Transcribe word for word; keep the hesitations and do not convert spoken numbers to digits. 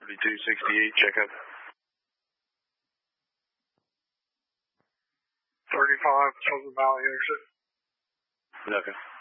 thirty-two sixty-eight, check up. thirty-five, Pleasant Valley exit. Okay.